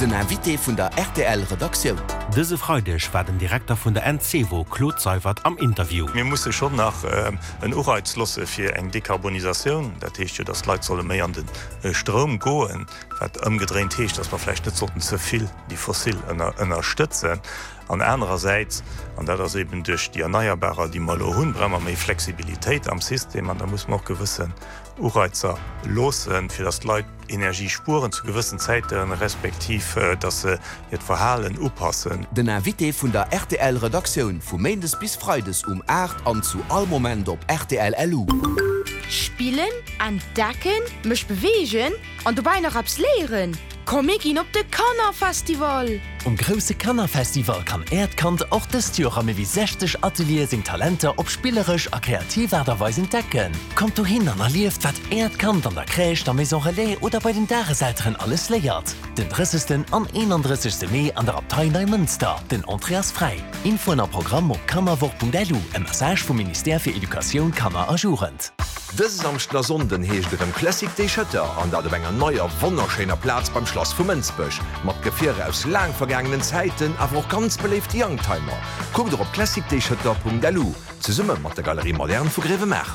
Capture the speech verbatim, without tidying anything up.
Den Invité vun der R T L-Redaktion. Dëse Freudech war den Direktor vun der N C W Claude Seiwert am Interview. Wir musssse schon nach äh, en Urheitslosse fir eng Dekarbonisationun, dat techt ja, das Leiit solle méi an den äh, Strom goen, wat ëmgedreht hecht, dats man vielleicht net sollten zuviel die fossil ënnerstützen. An andererseits an dat das eben durch die Erneuerbarer, die mal hun bremmer méi Flexibilität am System, an da muss man auch gewissen Urreizer losen fir das Leiit Energiespuren zu gewissen Zeiten respektiv äh, dat se het Verhalen oppassen. Den Invité vun der R T L-Redaktion vu Mendes bis Freudes um acht an zu all Moment op R T L L U. Spielen, entdecken, mech bewegen an dabei noch abs leeren. Komm ik in op de Kanner-Festival. Um grosse Kanner-Festival kann Erdkant auch des Jocher wie sechzig Atelier sing Talente op spielerisch a kreativerderweise entdecken. Kommt du hin an erlieft wat Erdkant an der Krächt der Maison Relais oder bei den Daresäiteren alles leiert. Den dreißigsten an einunddreißigsten Mai an der Abtei Neumünster, den Andreas frei. Info an Programm op kammerwoch punkt l u, ein Message vom Ministère für Education Kammer ajurend. Dës amstler Sonden heescht dem Classic Day Shutter an dat de enger neuer wonnerschener Platz beim Schloss vu Mënzbech, mat Gefire aus lang vergangenen Zeiten awer auch ganz beleeft Youngtimer. Kuck op classic day shutter punkt l u, ze summe mat der Galerie modern vu Grewe Mächer.